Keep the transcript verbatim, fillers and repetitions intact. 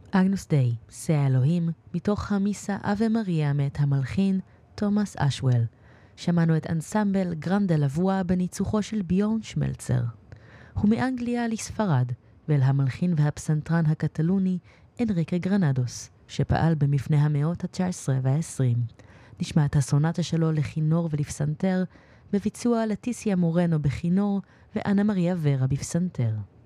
אגנוס דיי, שא האלוהים, מתוך המיסה אבה מריה מאת המלחין תומאס אשוול. שמענו את אנסמבל גרנדה לבואה בניצוחו של ביורן שמלצר. הוא מאנגליה לספרד, ואל המלחין והפסנתרן הקטלוני אנריקה גרנדוס, שפעל במפנה המאות ה-תשע עשרה וה-עשרים. נשמע את הסונטה שלו לכינור ולפסנתר, בביצוע לטיסיה מורנו בכינור ואנה מריה ורה בפסנתר.